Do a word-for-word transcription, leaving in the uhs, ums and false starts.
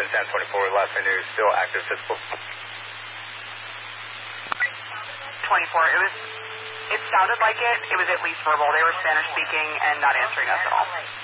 ten twenty-four, last I knew, still active physical. twenty-four, it was, it sounded like it. It was at least verbal. They were Spanish speaking and not answering us at all.